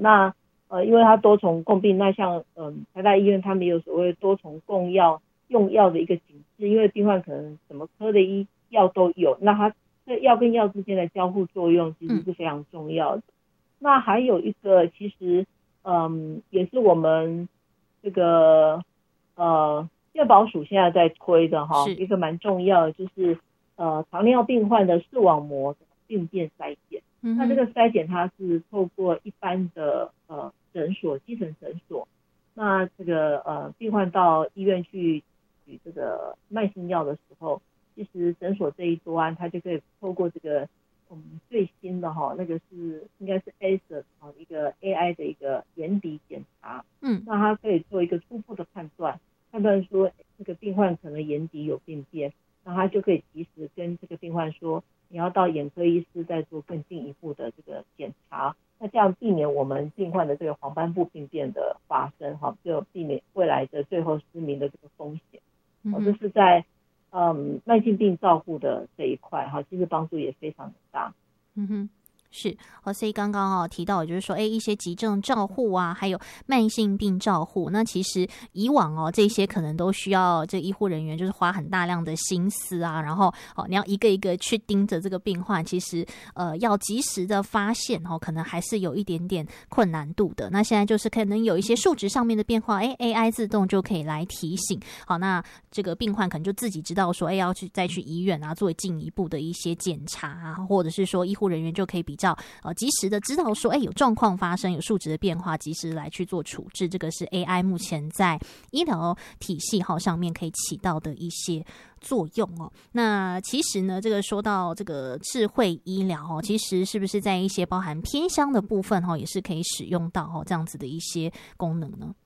那因为它多重共病，那像台大医院他们有所谓多重共药用药的一个警示，因为病患可能什么科的医药都有，那它这药跟药之间的交互作用其实是非常重要的。那还有一个其实也是我们这个健保署现在在推的哈，一个蛮重要的就是糖尿病患的视网膜病变筛检。那这个筛检它是透过一般的诊所，基层诊所，那这个病患到医院去取这个慢性药的时候，其实诊所这一端它就可以透过这个最新的那个是应该是 ACE 一个 AI 的一个眼底检查，那它可以做一个初步的判断说这个病患可能眼底有病变，那他就可以及时跟这个病患说，你要到眼科医师再做更进一步的这个检查，那这样避免我们病患的这个黄斑部病变的发生，就避免未来的最后失明的这个风险。这是在慢性病照护的这一块，其实帮助也非常的大。 是所以刚刚提到，就是说一些急症照护啊，还有慢性病照护，那其实以往这些可能都需要这医护人员就是花很大量的心思啊，然后你要一个一个去盯着这个病患，其实要及时的发现可能还是有一点点困难度的。那现在就是可能有一些数值上面的变化，AI 自动就可以来提醒，好，那这个病患可能就自己知道说要再去医院啊做进一步的一些检查啊，或者是说医护人员就可以比较及时的知道说有状况发生，有数值的变化，及时来去做处置。这个是 AI 目前在医疗体系上面可以起到的一些作用那其实呢，这个说到这个智慧医疗其实是不是在一些包含偏乡的部分也是可以使用到这样子的一些功能呢？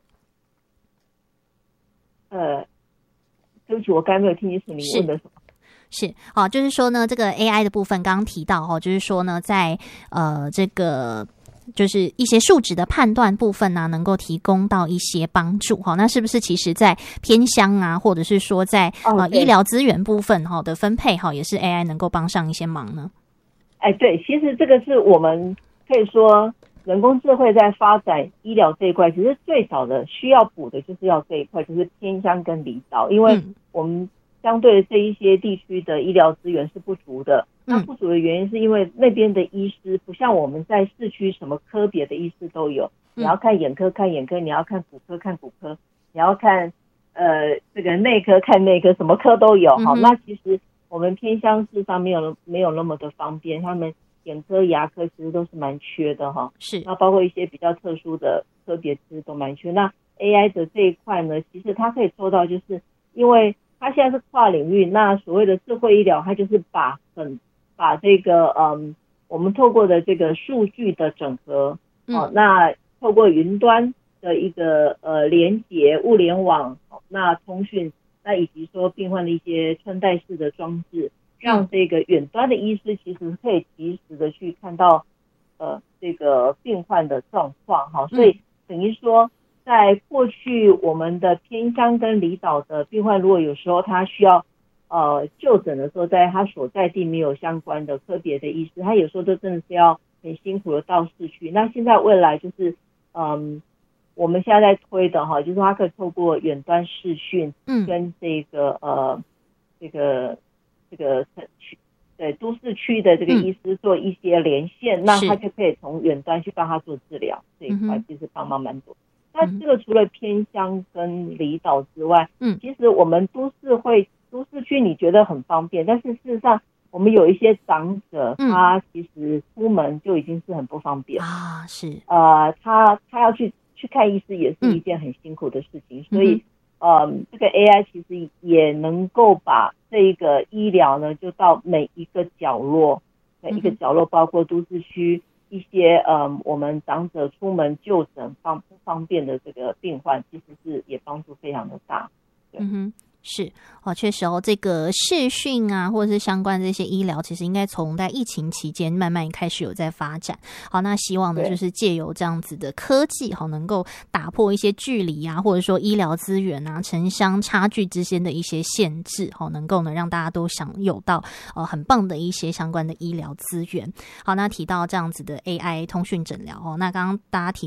对不起，我刚才没有听清楚你问的什么。 是就是说呢，这个 AI 的部分刚刚提到就是说呢，在这个就是一些数值的判断部分呢，能够提供到一些帮助那是不是其实在偏乡啊，或者是说在医疗资源部分的分配也是 AI 能够帮上一些忙呢？ 对，其实这个是我们可以说人工智慧在发展医疗这一块，其实最少的需要补的就是要这一块，就是偏乡跟离岛，因为我们相对这一些地区的医疗资源是不足的。那不足的原因是因为那边的医师不像我们在市区什么科别的医师都有，你要看眼科看眼科，你要看骨科看骨科，你要看这个内科看内科，什么科都有。那其实我们偏乡事实上没有那么的方便，他们眼科牙科其实都是蛮缺的是。 那包括一些比较特殊的科别其实都蛮缺。那 AI 的这一块呢，其实它可以做到，就是因为它现在是跨领域，那所谓的智慧医疗，它就是把这个我们透过的这个数据的整合，那透过云端的一个连结物联网，那通讯，那以及说病患的一些穿戴式的装置，让这个远端的医师其实可以及时的去看到这个病患的状况所以等于说在过去我们的偏乡跟离岛的病患，如果有时候他需要就诊的时候，在他所在地没有相关的科别的医师，他有时候都真的是要很辛苦的到市区。那现在未来就是我们现在在推的就是他可以透过远端视讯跟这个对都市区的这个医师做一些连线，那他就可以从远端去帮他做治疗，这一块其实帮忙蛮多。那这个除了偏乡跟离岛之外，其实我们都市区你觉得很方便，但是事实上我们有一些长者，他其实出门就已经是很不方便啊，是他要去看医师也是一件很辛苦的事情，所以这个 AI 其实也能够把这个医疗呢，就到每一个角落，包括都市区一些我们长者出门就诊不方便的这个病患，其实是也帮助非常的大。对。 是确实这个视讯啊，或者是相关这些医疗，其实应该从在疫情期间慢慢开始有在发展。好，那希望呢，就是借由这样子的科技，能够打破一些距离啊，或者说医疗资源啊、城乡差距之间的一些限制，能够呢让大家都享有到很棒的一些相关的医疗资源。好，那提到这样子的 AI 通讯诊疗那刚刚大家提